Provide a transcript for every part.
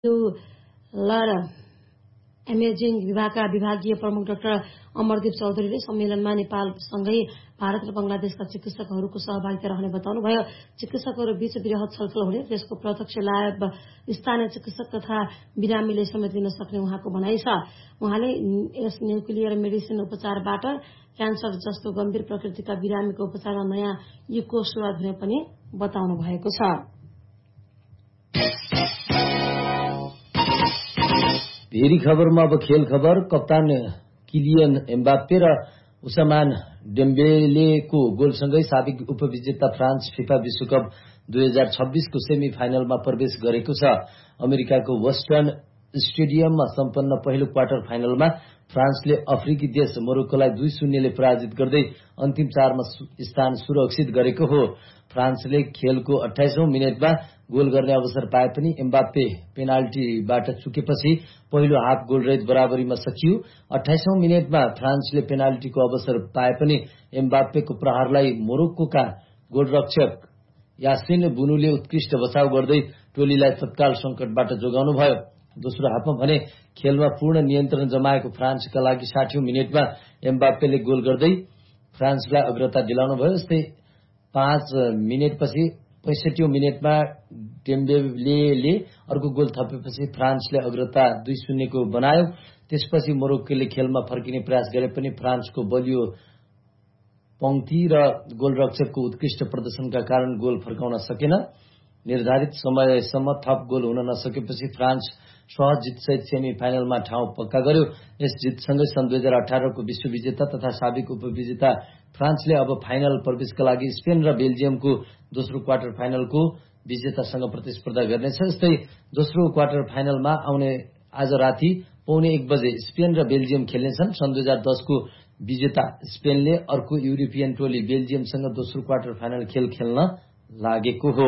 लड imaging विभागका विभागीय प्रमुख डाक्टर अमरदीप चौधरीले सम्मेलनमा नेपालसँगै भारत र बंगलादेशका चिकित्सकहरूको सहभागिता रहने बताउनुभयो। चिकित्सकहरू बीच वृहत छलफल हुने, त्यसको प्रत्यक्ष लाभ स्थानीय चिकित्सक तथा बिरामीले समेत लिन सक्ने उहाँको भनाइ छ। उहाँले यस न्युक्लियर मेडिसिन उपचारबाट क्यान्सर जस्तो गम्भीर प्रकृतिका बिरामीको उपचारमा नयाँ युगको सुरुवात हुने पनि बताउनु भएको छ। भेरी खबरमा अब खेल खबर। कप्तान किलियन एम्बाप्पे र उस्मान डेम्बेलेको गोलसँगै साबिक उपविजेता फ्रान्स फिफा विश्वकप 2026 को सेमी फाइनलमा प्रवेश गरेको छ। अमेरिकाको वेस्टर्न स्टेडियममा सम्पन्न पहिलो क्वार्टर फाइनलमा फ्रान्सले अफ्रिकी देश मोरोक्कोलाई 2-0 ले पराजित गर्दै अन्तिम 4 मा स्थान सुरक्षित गरेको हो। फ्रान्सले खेलको 28औं मिनेटमा गोल गर्ने अवसर पाए पनि एम्बाप्पे पेनाल्टीबाट चुकेपछि पहिलो हाफ गोलरहित बराबरीमा सकियो। 28औं मिनेटमा फ्रान्सले पेनाल्टीको अवसर पाए पनि एम्बाप्पेको प्रहारलाई मोरोक्कोका गोलरक्षक यासिन बुनुले उत्कृष्ट बचाउ गर्दै टोलीलाई तत्काल संकटबाट जोगाउनुभयो। दोस्रो हाफमा भने खेलमा पूर्ण नियन्त्रण जमाएको फ्रान्सका लागि 60औं मिनेटमा एम्बाप्पेले गोल गर्दै फ्रान्सलाई अग्रता दिलाउनुभयो। यस्तै 5 मिनेटपछि 65औं मिनेटमा डेम्बेलेले अर्को गोल थपेपछि फ्रान्सले अग्रता 2-0 को बनायो। त्यसपछि मोरोक्कोले खेलमा फर्किने प्रयास गरे पनि फ्रान्सको बलियो पंक्ति र गोलरक्षकको उत्कृष्ट प्रदर्शनका कारण गोल फर्काउन सकेन। निर्धारित समयसम्म थप गोल हुन नसकेपछि फ्रान्स सहज जितसहित सेमी फाइनलमा ठाउँ पक्का गर्यो। यस जितसँगै सन् 2018 को विश्व विजेता तथा साबिक उपविजेता फ्रान्सले अब फाइनल प्रवेशका लागि स्पेन र बेल्जियमको दोस्रो क्वार्टर फाइनलको विजेतासँग प्रतिस्पर्धा गर्नेछ। यस्तै दोस्रो क्वार्टर फाइनलमा आउने आज राति 1:15 बजे स्पेन र बेल्जियम खेल्नेछन्। सन् 2010 को विजेता स्पेनले अर्को युरोपियन टोली बेल्जियमसँग दोस्रो क्वार्टर फाइनल खेल खेल्न लागेको हो।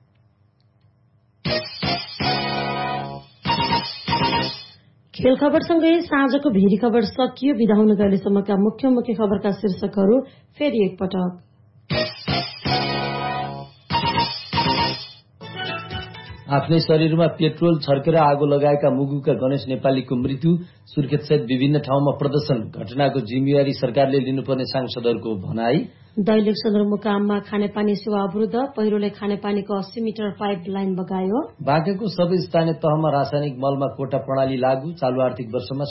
खेल खबरसँगै साँझको भेरी खबर सकियो। बिदा हुनु गएलेसम्मका मुख्य खबरका शीर्षकहरू फेरि एकपटक। आफ्नै शरीरमा पेट्रोल छर्केर आगो लगाएका मुगुका गणेश नेपालीको मृत्यु। सुर्खेतसहित विभिन्न ठाउँमा प्रदर्शन। घटनाको जिम्मेवारी सरकारले लिनुपर्ने सांसदहरूको भनाई। दैलेख सदरमुकाममा खानेपानी सेवा अवरुद्ध। पहिरोले खानेपानीको 80 मिटर पाइप लाइन बगायो। बाँकेको सबै स्थानीय तहमा रासायनिक मलमा कोटा प्रणाली लागू। चालु आर्थिक वर्षमा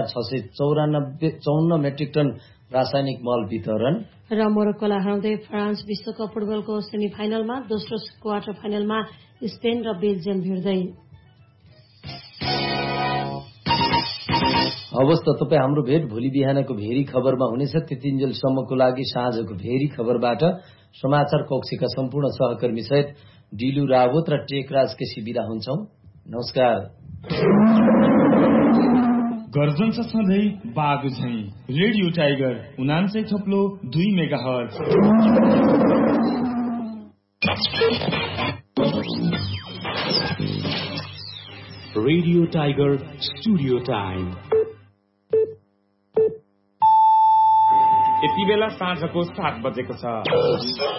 7654 मेट्रिक टन रासायनिक मल वितरण। र मोरोक्कोलाई हराउँदै फ्रान्स विश्वकप फुटबलको सेमी फाइनलमा, दोस्रो क्वार्टर फाइनलमा स्पेन र बेल्जियम भिड्दै। हवस् त तपाईँ हाम्रो भेट भोलि बिहानको भेरी खबरमा हुनेछ। त्यतिन्जेलसम्मको लागि साँझको भेरी खबरबाट समाचार कक्षका सम्पूर्ण सहकर्मी सहित डिलु रावत र टेकराज केसी बिदा हुन्छौं। नमस्कार। गर्जन सधैँ बाघ झैं radio tiger 89.2 megahertz. Radio tiger studio time. यति बेला साँझको 7 बजेको छ।